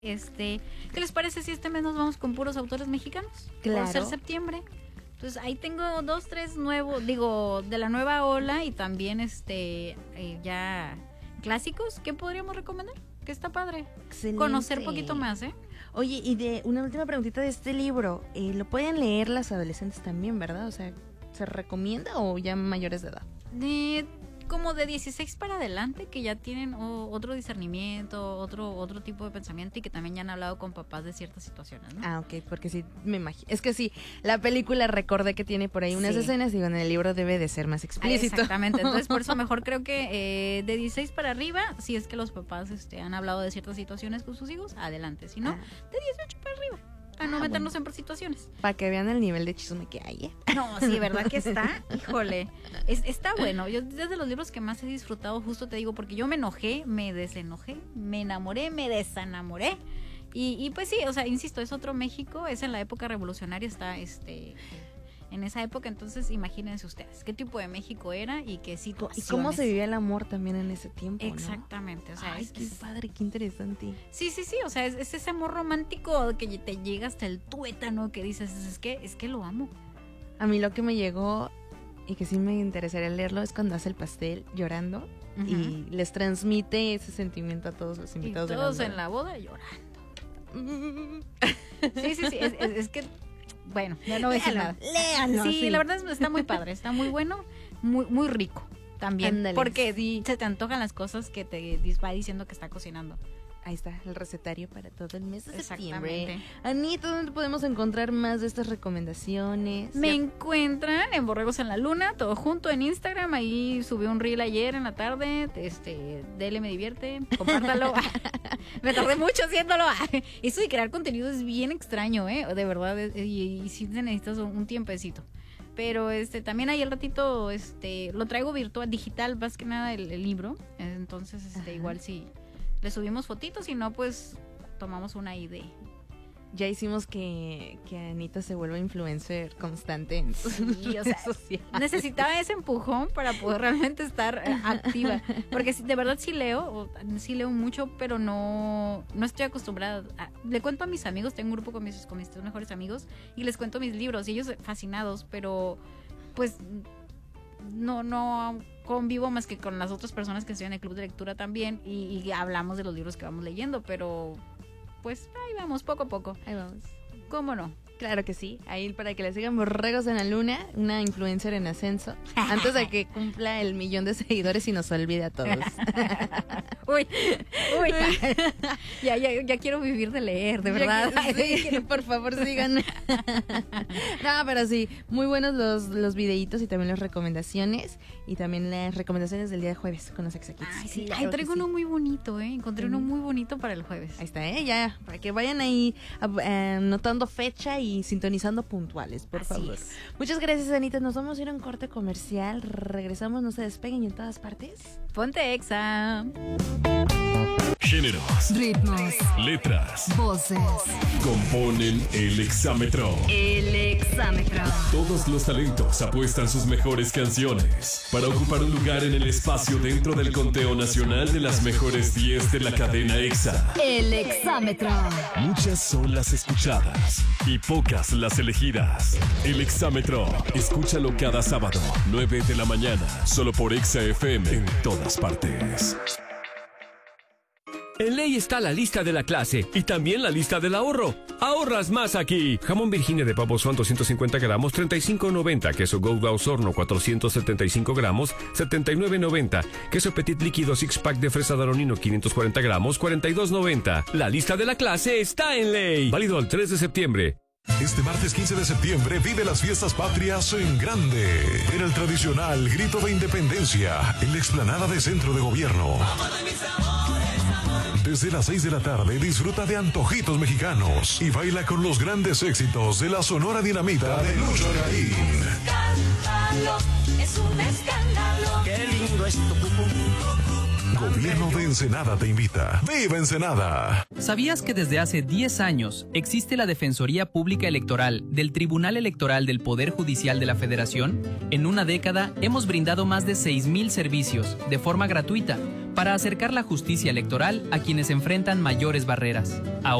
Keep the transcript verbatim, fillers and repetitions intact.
Este, ¿qué les parece si este mes nos vamos con puros autores mexicanos? Claro. Por ser septiembre. Entonces ahí tengo dos, tres nuevos, digo, de la nueva ola y también este eh, ya clásicos. ¿Qué podríamos recomendar? Que está padre. Excelente. Conocer poquito más, ¿eh? Oye, y de una última preguntita de este libro, eh, ¿lo pueden leer las adolescentes también, verdad? O sea, ¿se recomienda o ya mayores de edad? De, como de dieciséis para adelante, que ya tienen oh, otro discernimiento, otro otro tipo de pensamiento y que también ya han hablado con papás de ciertas situaciones, ¿no? Ah, ok, porque sí, me imagino. Es que sí, la película recordé que tiene por ahí unas Sí. escenas y en el libro debe de ser más explícito. Exactamente, entonces por eso mejor creo que eh, de dieciséis para arriba, si es que los papás este, han hablado de ciertas situaciones con sus hijos, adelante, si no, Ah. de dieciocho para arriba, a no Ah, meternos bueno. en situaciones. Para que vean el nivel de chisme que hay, ¿eh? No, sí, ¿verdad que está? Híjole, es, está bueno, yo desde los libros que más he disfrutado, justo te digo, porque yo me enojé, me desenojé, me enamoré, me desenamoré. Y, y pues sí, o sea, insisto, es otro México, es en la época revolucionaria, está este en esa época, entonces imagínense ustedes qué tipo de México era y qué Y situaciones. cómo se vivía el amor también en ese tiempo, ¿no? Exactamente, o sea, Ay, es, qué es- padre, qué interesante. sí, sí, sí, o sea, es, es ese amor romántico que te llega hasta el tuétano, que dices, es que, es que lo amo. A mí lo que me llegó y que sí me interesaría leerlo es cuando hace el pastel llorando y les transmite ese sentimiento a todos los Y invitados de todos la en la boda llorando. boda. Sí, sí, sí, es, es- es que, bueno, ya no voy a decir nada. Léanlo, Sí, la verdad es, está muy padre, está muy bueno, muy, muy rico también, Ándale, porque sí. se te antojan las cosas que te dis- va diciendo que está cocinando. Ahí está, el recetario para todo el mes de septiembre. Exactamente. Anita, ¿dónde podemos encontrar más de estas recomendaciones? Me Ya- encuentran en Borregos en la Luna, todo junto en Instagram. Ahí subí un reel ayer en la tarde. Este, dele, me divierte, compártalo. Me tardé mucho haciéndolo. Eso de crear contenido es bien extraño, ¿eh? De verdad, es- y, y sí necesitas un, un tiempecito. Pero este, también ahí el ratito, este, lo traigo virtual, digital, más que nada el, el libro. Entonces, este, Ajá. igual sí, le subimos fotitos y no, pues tomamos una I D. Ya hicimos que, que Anita se vuelva influencer constante en sus Sí, o redes sea, sociales. necesitaba ese empujón para poder realmente estar eh, activa, porque sí, de verdad sí leo, o, sí leo mucho, pero no, no estoy acostumbrada. A- le cuento a mis amigos, tengo un grupo con mis, con mis tres mejores amigos y les cuento mis libros y ellos fascinados, pero pues no, no convivo más que con las otras personas que estoy en el club de lectura también y, y hablamos de los libros que vamos leyendo, pero pues ahí vamos, poco a poco. Ahí vamos. ¿Cómo no? Claro que sí. Ahí para que le sigan Borregos en la Luna, una influencer en ascenso, antes de que cumpla el millón de seguidores y nos olvide a todos. Uy, uy, ya, ya, ya quiero vivir de leer, de verdad. Ya que- sí, por favor, sigan. No, pero sí, muy buenos los, los videitos y también las recomendaciones. Y también las recomendaciones del día de jueves con los exequitos. Ay, sí, Claro ay, que traigo sí. uno muy bonito, ¿eh? Encontré uno Sí. muy bonito para el jueves. Ahí está, ¿eh? Ya, para que vayan ahí ab- eh, anotando fecha y sintonizando puntuales, por Así favor. es. Muchas gracias, Anita. Nos vamos a ir a un corte comercial. Regresamos, no se despeguen y en todas partes. Ponte exa. Géneros, Ritmos, letras, voces. componen el exámetro. El exámetro. Todos los talentos apuestan sus mejores canciones para ocupar un lugar en el espacio dentro del conteo nacional de las mejores diez de la cadena EXA. El exámetro. Muchas son las escuchadas y pocas las elegidas. El exámetro, escúchalo cada sábado, nueve de la mañana, solo por EXA F M en todas partes. En Ley está la lista de la clase y también la lista del ahorro. Ahorras más aquí. Jamón Virginia de pavo suan doscientos cincuenta gramos, treinta y cinco noventa. Queso Gouda Osorno cuatrocientos setenta y cinco gramos, setenta y nueve noventa. Queso Petit líquido six pack de fresa Daronino quinientos cuarenta gramos, cuarenta y dos noventa. La lista de la clase está en Ley. Válido el tres de septiembre. Este martes quince de septiembre vive las fiestas patrias en grande. En el tradicional Grito de Independencia, en la explanada de Centro de Gobierno. Desde las seis de la tarde disfruta de antojitos mexicanos y baila con los grandes éxitos de la Sonora Dinamita de Lucho Garín. Escándalo, es un escándalo. Qué lindo es tu cucú. Gobierno de Ensenada te invita. ¡Viva Ensenada! ¿Sabías que desde hace diez años existe la Defensoría Pública Electoral del Tribunal Electoral del Poder Judicial de la Federación? En una década hemos brindado más de seis mil servicios de forma gratuita para acercar la justicia electoral a quienes enfrentan mayores barreras.